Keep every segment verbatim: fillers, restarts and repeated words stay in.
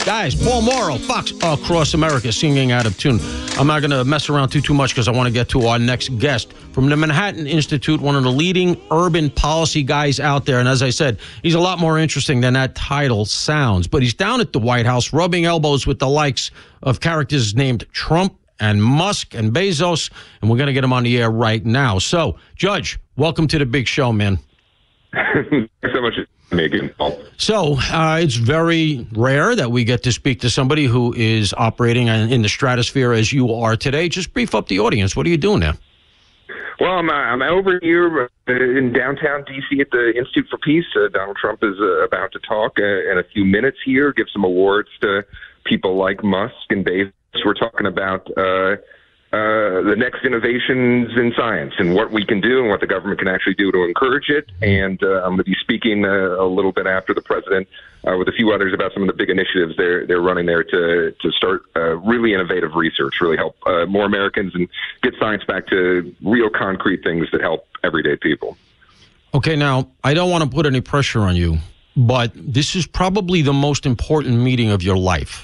Guys, Paul Morrow, Fox Across America, singing out of tune. I'm not going to mess around too, too much because I want to get to our next guest from the Manhattan Institute, one of the leading urban policy guys out there. And as I said, he's a lot more interesting than that title sounds. But he's down at the White House rubbing elbows with the likes of characters named Trump and Musk and Bezos. And we're going to get him on the air right now. So, Judge, welcome to the big show, man. Thanks so much. Megan. So uh, it's very rare that we get to speak to somebody who is operating in the stratosphere as you are today. Just brief up the audience. What are you doing there? Well, I'm, uh, I'm over here uh, in downtown D C at the Institute for Peace. Uh, Donald Trump is uh, about to talk uh, in a few minutes here, give some awards to people like Musk and Bezos. We're talking about uh, Uh, the next innovations in science and what we can do and what the government can actually do to encourage it. And uh, I'm going to be speaking uh, a little bit after the president uh, with a few others about some of the big initiatives they're they're running there to to start uh, really innovative research, really help uh, more Americans and get science back to real concrete things that help everyday people. Okay, now, I don't want to put any pressure on you, but this is probably the most important meeting of your life.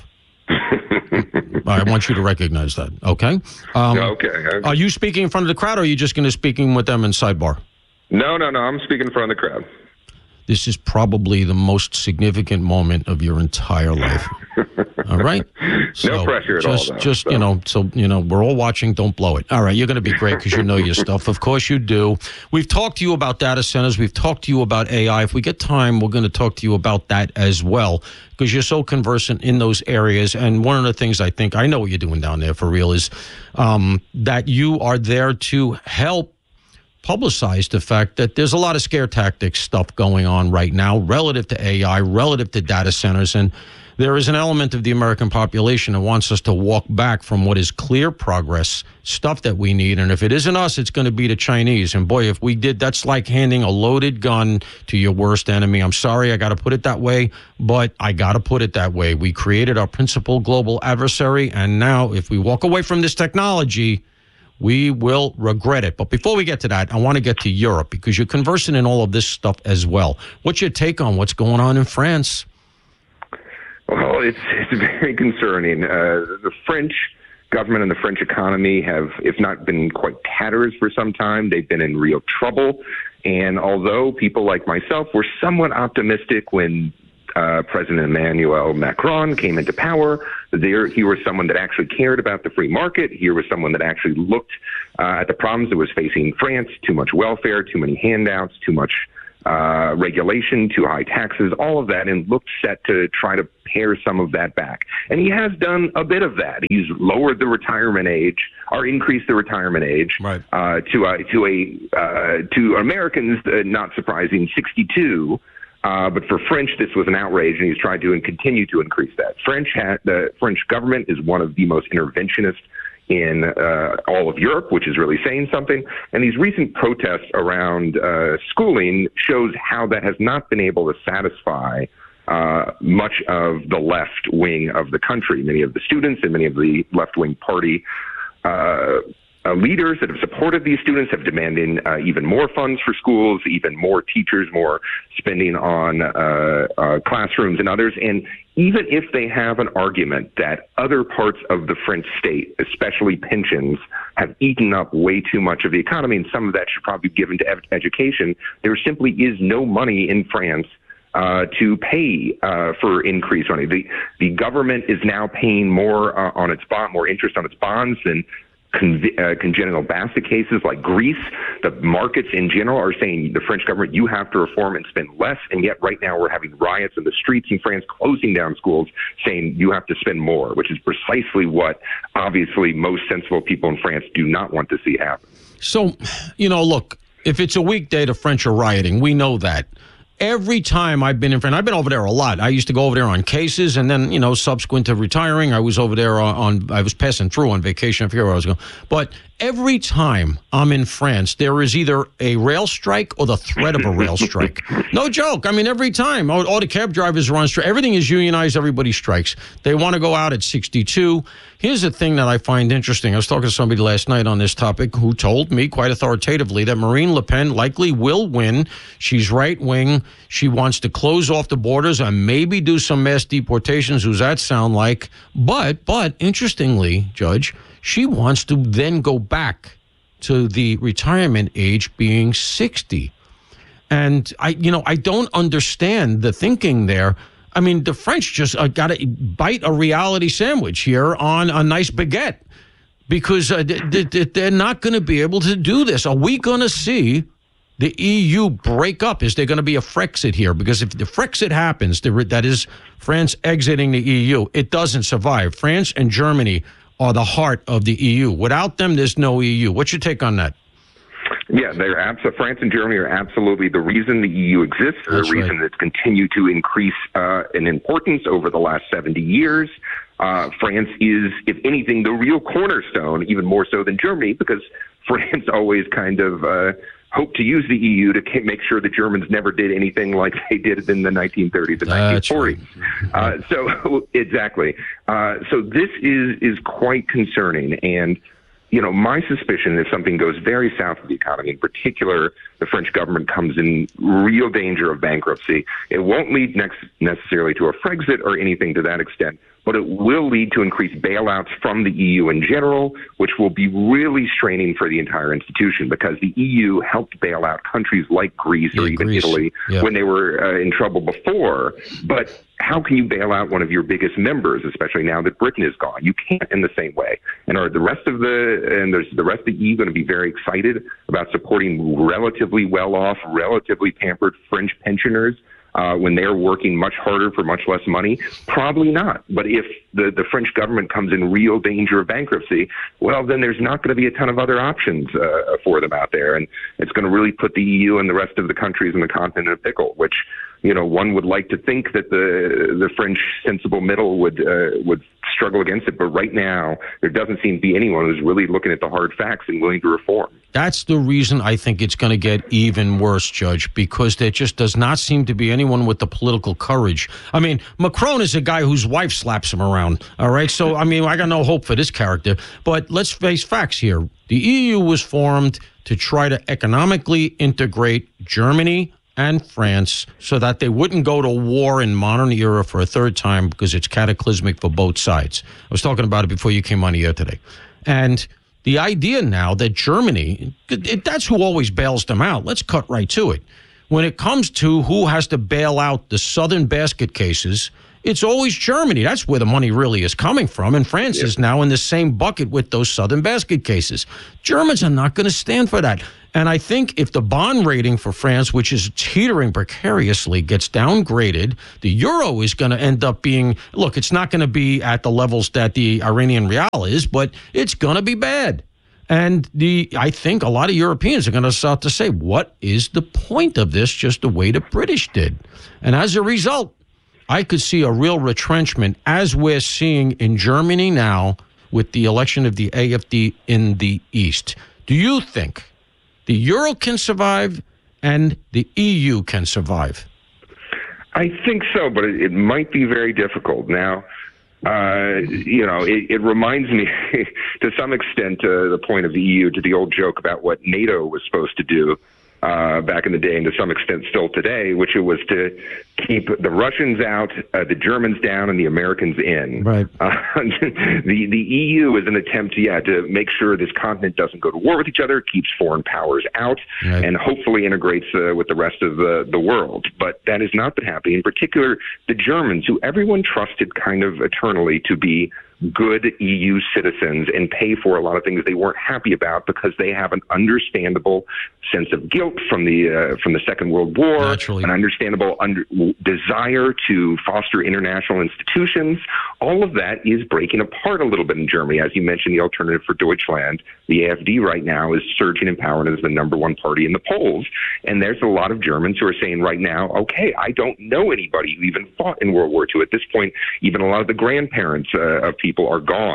I want you to recognize that, okay? Um, okay, okay. Are you speaking in front of the crowd, or are you just going to speaking with them in sidebar? No, no, no. I'm speaking in front of the crowd. This is probably the most significant moment of your entire life. All right? So no pressure at just, all. Though, just, so. you know, so, you know, we're all watching. Don't blow it. All right. You're going to be great because you know your stuff. Of course you do. We've talked to you about data centers. We've talked to you about A I. If we get time, we're going to talk to you about that as well because you're so conversant in those areas. And one of the things I think, I know what you're doing down there for real, is um, that you are there to help publicize the fact that there's a lot of scare tactics stuff going on right now relative to A I, relative to data centers. And there is an element of the American population that wants us to walk back from what is clear progress, stuff that we need. And if it isn't us, it's going to be the Chinese. And boy, if we did, that's like handing a loaded gun to your worst enemy. I'm sorry, I got to put it that way, but I got to put it that way. We created our principal global adversary. And now if we walk away from this technology, we will regret it. But before we get to that, I want to get to Europe because you're conversant in all of this stuff as well. What's your take on what's going on in France? Well, it's it's very concerning. Uh, the French government and the French economy have, if not been quite tatters for some time, they've been in real trouble. And although people like myself were somewhat optimistic when Uh, President Emmanuel Macron came into power, there he was someone that actually cared about the free market. He was someone that actually looked uh, at the problems that was facing France: too much welfare, too many handouts, too much uh, regulation, too high taxes, all of that, and looked set to try to pare some of that back. And he has done a bit of that. He's lowered the retirement age, or increased the retirement age right. uh, to a to a uh, to Americans, uh, not surprising, sixty-two. Uh, but for French, this was an outrage, and he's tried to and continue to increase that. French ha- the French government is one of the most interventionist in uh, all of Europe, which is really saying something. And these recent protests around uh, schooling shows how that has not been able to satisfy uh, much of the left wing of the country. Many of the students and many of the left-wing party uh Uh, leaders that have supported these students have demanded uh, even more funds for schools, even more teachers, more spending on uh, uh, classrooms and others. And even if they have an argument that other parts of the French state, especially pensions, have eaten up way too much of the economy, and some of that should probably be given to ed- education, there simply is no money in France Uh, to pay uh, for increased money. The the government is now paying more uh, on its bond, more interest on its bonds than Con- uh, congenital basket cases like Greece. The markets in general are saying the French government, you have to reform and spend less, and yet right now we're having riots in the streets in France, closing down schools, saying you have to spend more, which is precisely what obviously most sensible people in France do not want to see happen. So, you know, look, if it's a weekday, the French are rioting. We know that. Every time I've been in France, I've been over there a lot. I used to go over there on cases, and then, you know, subsequent to retiring, I was over there on, on I was passing through on vacation. I forget where I was going. But every time I'm in France, there is either a rail strike or the threat of a rail strike. No joke. I mean, every time. All, all the cab drivers are on strike. Everything is unionized. Everybody strikes. They want to go out at sixty-two. Here's the thing that I find interesting. I was talking to somebody last night on this topic who told me quite authoritatively that Marine Le Pen likely will win. She's right-wing. She wants to close off the borders and maybe do some mass deportations. Who's that sound like? But, but interestingly, Judge, she wants to then go back to the retirement age being sixty. And I, you know, I don't understand the thinking there. I mean, the French just uh, got to bite a reality sandwich here on a nice baguette because uh, th- th- they're not going to be able to do this. Are we going to see the E U break up? Is there going to be a Frexit here? Because if the Frexit happens, that is France exiting the E U, it doesn't survive. France and Germany are the heart of the E U. Without them, there's no E U. What's your take on that? Yeah, they're abs- France and Germany are absolutely the reason the E U exists, the That's reason right. it's continued to increase uh, in importance over the last seventy years. Uh, France is, if anything, the real cornerstone, even more so than Germany, because France always kind of uh, hoped to use the E U to make sure the Germans never did anything like they did in the nineteen thirties and That's nineteen forties. Right. Uh, so, exactly. Uh, so this is, is quite concerning. And you know, my suspicion if something goes very south of the economy, in particular, the French government comes in real danger of bankruptcy. It won't lead next necessarily to a Frexit or anything to that extent, but it will lead to increased bailouts from the E U in general, which will be really straining for the entire institution because the E U helped bail out countries like Greece yeah, or even Greece. Italy yeah. when they were uh, in trouble before. But how can you bail out one of your biggest members, especially now that Britain is gone? You can't in the same way. And are the rest of the and there's the rest of the E U going to be very excited about supporting relatively well-off, relatively pampered French pensioners uh, when they're working much harder for much less money? Probably not. But if the, the French government comes in real danger of bankruptcy, well, then there's not going to be a ton of other options uh, for them out there. And it's going to really put the E U and the rest of the countries in the continent in a pickle, which, you know, one would like to think that the the French sensible middle would uh, would struggle against it. But right now, there doesn't seem to be anyone who's really looking at the hard facts and willing to reform. That's the reason I think it's going to get even worse, Judge, because there just does not seem to be anyone with the political courage. I mean, Macron is a guy whose wife slaps him around, all right? So, I mean, I got no hope for this character. But let's face facts here. The E U was formed to try to economically integrate Germany and France so that they wouldn't go to war in modern era for a third time because it's cataclysmic for both sides. I was talking about it before you came on the air today. And the idea now that Germany, it, that's who always bails them out. Let's cut right to it. When it comes to who has to bail out the southern basket cases, it's always Germany. That's where the money really is coming from. And France yeah. is now in the same bucket with those southern basket cases. Germans are not going to stand for that. And I think if the bond rating for France, which is teetering precariously, gets downgraded, the euro is going to end up being, look, it's not going to be at the levels that the Iranian real is, but it's going to be bad. And the I think a lot of Europeans are going to start to say, what is the point of this, just the way the British did? And as a result, I could see a real retrenchment, as we're seeing in Germany now with the election of the A F D in the East. Do you think the euro can survive and the E U can survive? I think so, but it, it might be very difficult. Now, uh, you know, it, it reminds me to some extent uh, the point of the E U to the old joke about what NATO was supposed to do uh, back in the day, and to some extent still today, which it was to keep the Russians out, uh, the Germans down, and the Americans in. Right. Uh, the the E U is an attempt, yeah, to make sure this continent doesn't go to war with each other, keeps foreign powers out, right. and hopefully integrates uh, with the rest of the, the world. But that has not been happening. In particular, the Germans, who everyone trusted kind of eternally to be good E U citizens and pay for a lot of things they weren't happy about because they have an understandable sense of guilt from the uh, from the Second World War, Naturally. an understandable under, desire to foster international institutions. All of that is breaking apart a little bit in Germany. As you mentioned, the Alternative for Deutschland, the A F D right now, is surging in power and is the number one party in the polls. And there's a lot of Germans who are saying right now, okay, I don't know anybody who even fought in World War Two. At this point, even a lot of the grandparents uh, of people are gone.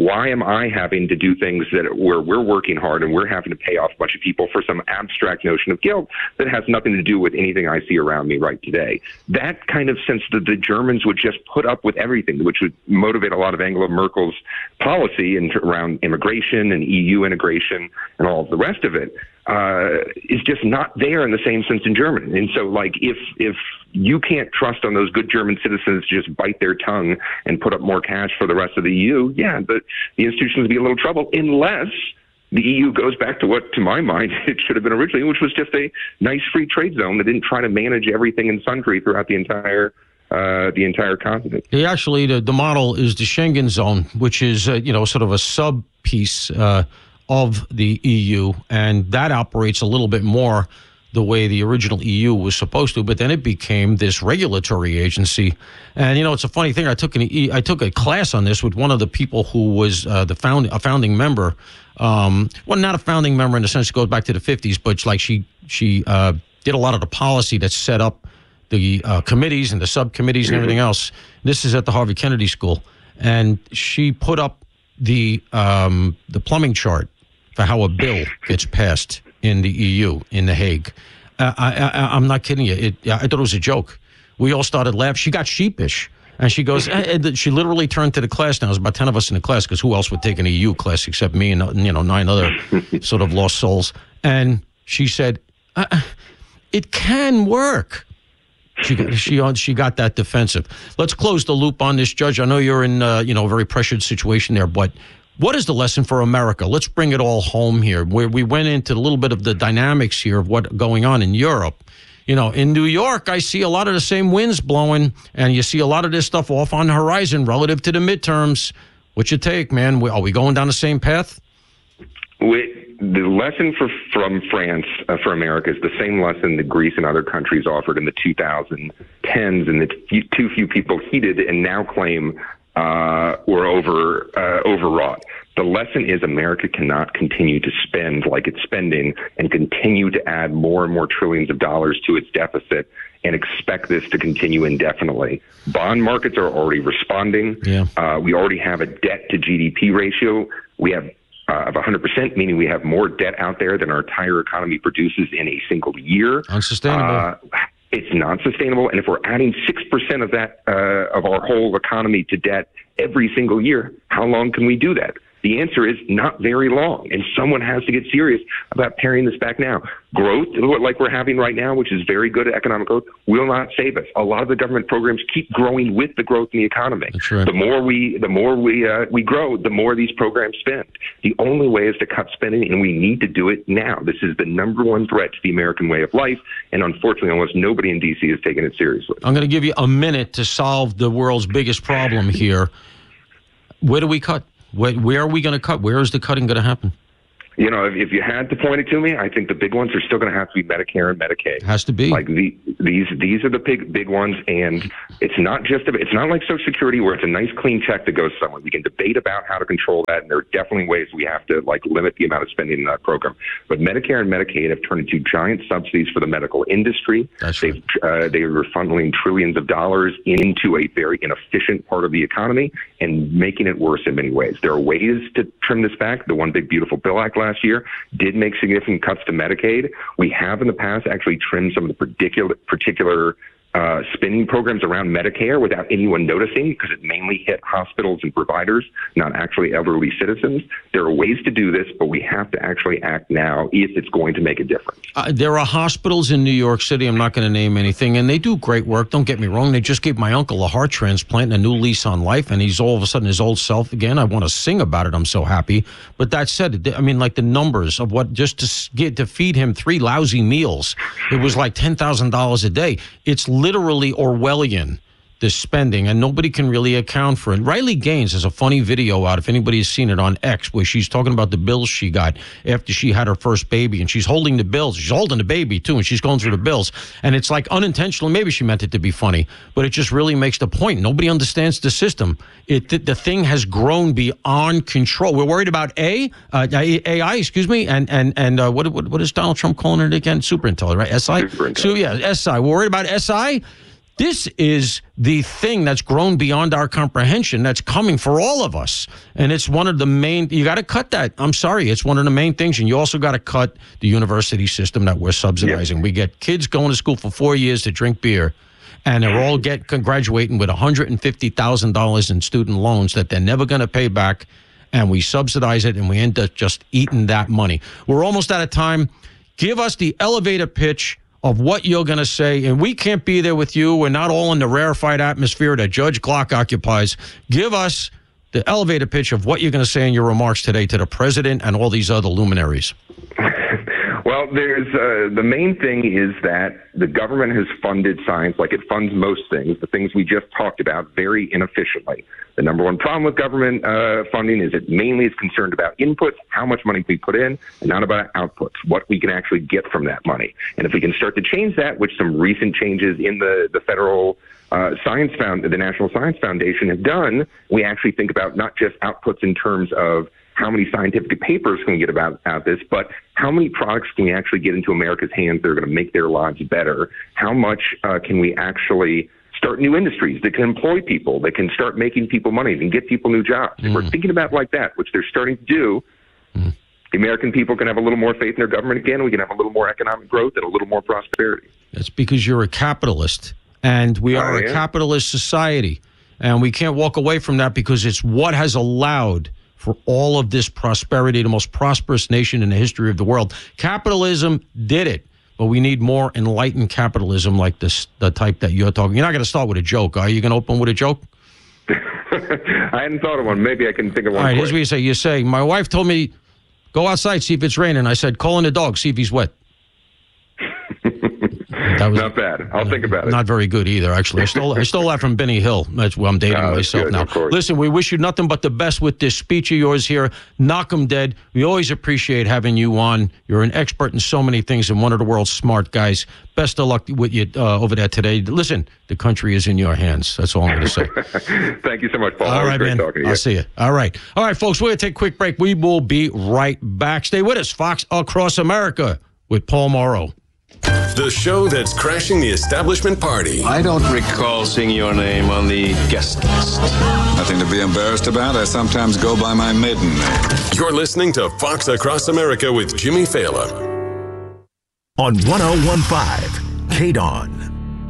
Why am I having to do things that where we're working hard and we're having to pay off a bunch of people for some abstract notion of guilt that has nothing to do with anything I see around me right today? That kind of sense that the Germans would just put up with everything, which would motivate a lot of Angela Merkel's policy in, around immigration and E U integration and all of the rest of it, uh, is just not there in the same sense in Germany. And so, like, if if you can't trust on those good German citizens to just bite their tongue and put up more cash for the rest of the E U, yeah, the, the institutions will be in a little trouble unless the E U goes back to what, to my mind, it should have been originally, which was just a nice free trade zone that didn't try to manage everything in sundry throughout the entire uh, the entire continent. Yeah, actually, the, the model is the Schengen zone, which is uh, you know sort of a sub piece uh, of the E U, and that operates a little bit more the way the original E U was supposed to, but then it became this regulatory agency. And you know, it's a funny thing. I took an e, I took a class on this with one of the people who was uh, the found a founding member. Um, well, not a founding member in the sense it goes back to the fifties, but like she she uh, did a lot of the policy that set up the uh, committees and the subcommittees and everything else. This is at the Harvard Kennedy School, and she put up the um, the plumbing chart for how a bill gets passed in the E U, in The Hague. Uh, I, I, I'm not kidding you. It, I thought it was a joke. We all started laughing. She got sheepish. And she goes, eh, she literally turned to the class now. There's about ten of us in the class, because who else would take an E U class except me and, you know, nine other sort of lost souls. And she said, uh, it can work. She got, she, she got that defensive. Let's close the loop on this, Judge. I know you're in, uh, you know, a very pressured situation there, but what is the lesson for America? Let's bring it all home here, where we went into a little bit of the dynamics here of what's going on in Europe. You know, in New York, I see a lot of the same winds blowing, and you see a lot of this stuff off on the horizon relative to the midterms. What's your take, man? Are we going down the same path? We, the lesson for, from France uh, for America is the same lesson that Greece and other countries offered in the two thousand tens, and that few, too few people heeded and now claim uh, were over uh, overwrought. The lesson is America cannot continue to spend like it's spending and continue to add more and more trillions of dollars to its deficit and expect this to continue indefinitely. Bond markets are already responding. Yeah. Uh, we already have a debt to G D P ratio. We have uh, of one hundred percent, meaning we have more debt out there than our entire economy produces in a single year. Unsustainable. Uh, It's not sustainable, and if we're adding six percent of that uh, of our whole economy to debt every single year, how long can we do that? The answer is not very long, and someone has to get serious about paring this back now. Growth, like we're having right now, which is very good economic growth, will not save us. A lot of the government programs keep growing with the growth in the economy. That's right. The more we, the more we uh, we grow, the more these programs spend. The only way is to cut spending, and we need to do it now. This is the number one threat to the American way of life, and unfortunately, almost nobody in D C is taking it seriously. I'm going to give you a minute to solve the world's biggest problem here. Where do we cut? Where, where are we going to cut? Where is the cutting going to happen? You know, if, if you had to point it to me, I think the big ones are still going to have to be Medicare and Medicaid. It has to be. Like the, these, these are the big, big ones, and it's not just a, it's not like Social Security where it's a nice clean check that goes somewhere. We can debate about how to control that, and there are definitely ways we have to like limit the amount of spending in that program. But Medicare and Medicaid have turned into giant subsidies for the medical industry. That's right. They've, uh, they are funneling trillions of dollars into a very inefficient part of the economy and making it worse in many ways. There are ways to trim this back. The One Big Beautiful Bill Act last year did make significant cuts to Medicaid. We have in the past actually trimmed some of the particular particular uh, spending programs around Medicare without anyone noticing, because it mainly hit hospitals and providers, not actually elderly citizens. There are ways to do this, but we have to actually act now if it's going to make a difference. Uh, there are hospitals in New York City, I'm not going to name anything, and they do great work. Don't get me wrong. They just gave my uncle a heart transplant and a new lease on life, and he's all of a sudden his old self again. I want to sing about it. I'm so happy. But that said, I mean, like the numbers of what just to get to feed him three lousy meals, it was like ten thousand dollars a day. It's literally Orwellian, this spending, and nobody can really account for it. Riley Gaines has a funny video out, if anybody has seen it, on X, where she's talking about the bills she got after she had her first baby, and she's holding the bills. She's holding the baby, too, and she's going through the bills. And it's like unintentional. Maybe she meant it to be funny, but it just really makes the point. Nobody understands the system. It The, the thing has grown beyond control. We're worried about A, uh, A I, excuse me, and and and uh, what, what what is Donald Trump calling it again? Super intelligent, right? S I? Super intelligent. So, yeah, S I. We're worried about S I? This is the thing that's grown beyond our comprehension that's coming for all of us. And it's one of the main, you got to cut that. I'm sorry. It's one of the main things. And you also got to cut the university system that we're subsidizing. Yeah. We get kids going to school for four years to drink beer, and they're all get graduating with one hundred fifty thousand dollars in student loans that they're never going to pay back. And we subsidize it, and we end up just eating that money. We're almost out of time. Give us the elevator pitch of what you're going to say, and we can't be there with you. We're not all in the rarefied atmosphere that Judge Glock occupies. Give us the elevator pitch of what you're going to say in your remarks today to the president and all these other luminaries. Well, there's uh, the main thing is that the government has funded science like it funds most things, the things we just talked about, very inefficiently. The number one problem with government uh, funding is it mainly is concerned about inputs, how much money we put in, and not about outputs, what we can actually get from that money. And if we can start to change that, which some recent changes in the, the federal uh, science found, the National Science Foundation have done, we actually think about not just outputs in terms of how many scientific papers can we get about, about this, but how many products can we actually get into America's hands that are going to make their lives better? How much uh, can we actually start new industries that can employ people, that can start making people money and get people new jobs? Mm. If we're thinking about it like that, which they're starting to do, mm. the American people can have a little more faith in their government again. We can have a little more economic growth and a little more prosperity. That's because you're a capitalist, and we are uh, yeah. a capitalist society, and we can't walk away from that because it's what has allowed for all of this prosperity, the most prosperous nation in the history of the world. Capitalism did it, but we need more enlightened capitalism like this, the type that you're talking. You're not going to start with a joke, are you? Going to open with a joke? I hadn't thought of one. Maybe I can think of one. All right, quick. Here's what you say. You say, my wife told me, go outside, see if it's raining. I said, call in the dog, see if he's wet. That was not bad. I'll think about it. Not very good either, actually. I stole I stole that from Benny Hill. That's where I'm dating oh, myself good, now. Listen, we wish you nothing but the best with this speech of yours here. Knock 'em dead. We always appreciate having you on. You're an expert in so many things and one of the world's smart guys. Best of luck with you uh, over there today. Listen, the country is in your hands. That's all I'm going to say. Thank you so much, Paul. All right, great man. Talking to you. I'll see you. All right. All right, folks, we're going to take a quick break. We will be right back. Stay with us. Fox Across America with Paul Morrow. The show that's crashing the establishment party. I don't recall seeing your name on the guest list. Nothing to be embarrassed about. I sometimes go by my maiden name. You're listening to Fox Across America with Jimmy Fallon. On one oh one point five, K D O N.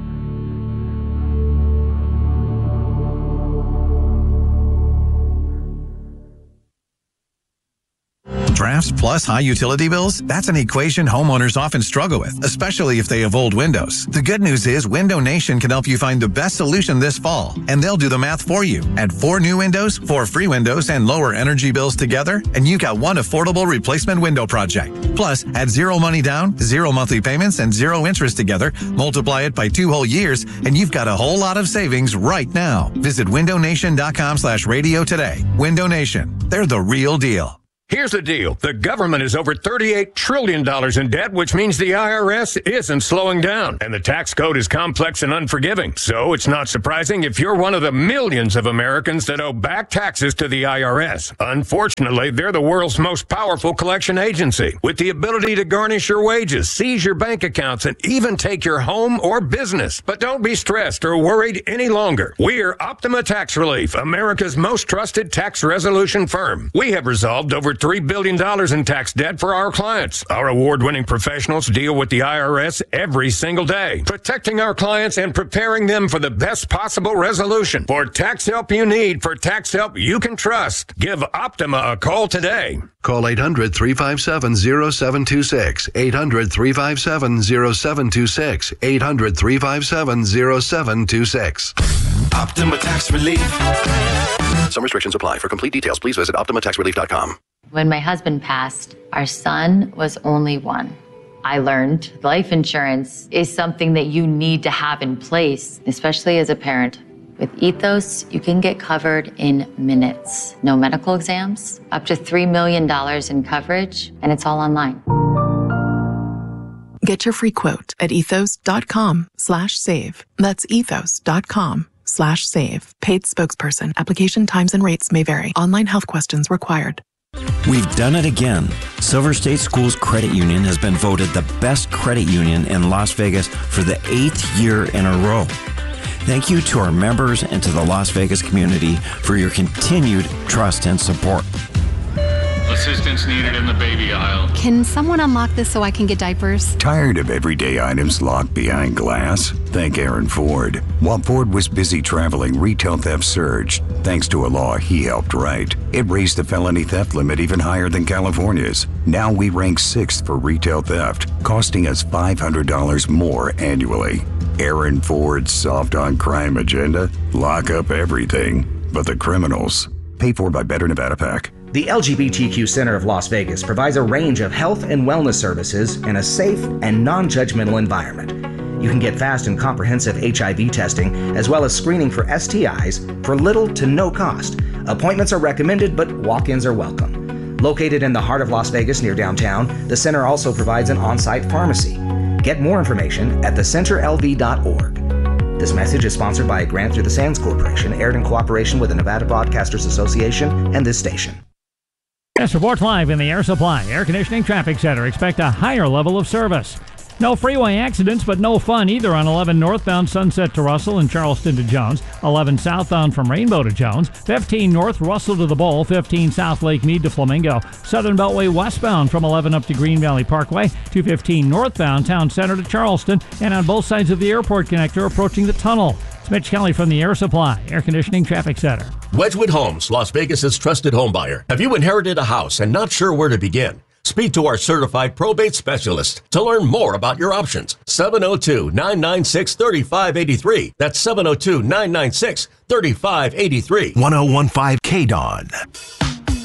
Drafts plus high utility bills? That's an equation homeowners often struggle with, especially if they have old windows. The good news is Window Nation can help you find the best solution this fall, and they'll do the math for you. Add four new windows, four free windows, and lower energy bills together, and you got one affordable replacement window project. Plus, add zero money down, zero monthly payments, and zero interest together, multiply it by two whole years, and you've got a whole lot of savings right now. Visit window nation dot com slash radio today. Window Nation. They're the real deal. Here's the deal. The government is over thirty-eight trillion dollars in debt, which means the I R S isn't slowing down. And the tax code is complex and unforgiving. So it's not surprising if you're one of the millions of Americans that owe back taxes to the I R S. Unfortunately, they're the world's most powerful collection agency, with the ability to garnish your wages, seize your bank accounts, and even take your home or business. But don't be stressed or worried any longer. We're Optima Tax Relief, America's most trusted tax resolution firm. We have resolved over three billion dollars in tax debt for our clients. Our award-winning professionals deal with the I R S every single day, protecting our clients and preparing them for the best possible resolution. For tax help you need, for tax help you can trust, give Optima a call today. Call eight hundred, three five seven, zero seven two six, eight hundred, three five seven, zero seven two six, eight hundred, three five seven, zero seven two six. Optima Tax Relief. Some restrictions apply. For complete details, please visit optima tax relief dot com. When my husband passed, our son was only one. I learned life insurance is something that you need to have in place, especially as a parent. With Ethos, you can get covered in minutes. No medical exams, up to three million dollars in coverage, and it's all online. Get your free quote at ethos.com slash save. That's ethos.com slash save. Paid spokesperson. Application times and rates may vary. Online health questions required. We've done it again. Silver State Schools Credit Union has been voted the best credit union in Las Vegas for the eighth year in a row. Thank you to our members and to the Las Vegas community for your continued trust and support. Assistance needed in the baby aisle. Can someone unlock this so I can get diapers? Tired of everyday items locked behind glass? Thank Aaron Ford. While Ford was busy traveling, retail theft surged. Thanks to a law he helped write. It raised the felony theft limit even higher than California's. Now we rank sixth for retail theft, costing us five hundred dollars more annually. Aaron Ford's soft on crime agenda? Lock up everything but the criminals. Paid for by Better Nevada PAC. The L G B T Q Center of Las Vegas provides a range of health and wellness services in a safe and non-judgmental environment. You can get fast and comprehensive H I V testing as well as screening for S T Is for little to no cost. Appointments are recommended, but walk-ins are welcome. Located in the heart of Las Vegas near downtown, the center also provides an on-site pharmacy. Get more information at the center L V dot org. This message is sponsored by a grant through the Sands Corporation, aired in cooperation with the Nevada Broadcasters Association and this station. Yes, reports live in the Air Supply Air Conditioning Traffic Center. Expect a higher level of service. No freeway accidents, but no fun either on eleven northbound Sunset to Russell and Charleston to Jones, eleven southbound from Rainbow to Jones, fifteen north Russell to the Bowl, fifteen south Lake Mead to Flamingo, Southern Beltway westbound from eleven up to Green Valley Parkway, two fifteen northbound Town Center to Charleston, and on both sides of the airport connector approaching the tunnel. It's Mitch Kelly from the Air Supply Air Conditioning Traffic Center. Wedgwood Homes, Las Vegas' trusted home buyer. Have you inherited a house and not sure where to begin? Speak to our certified probate specialist to learn more about your options. seven oh two, nine nine six, three five eight three. That's seven oh two, nine nine six, three five eight three. ten fifteen K D O N.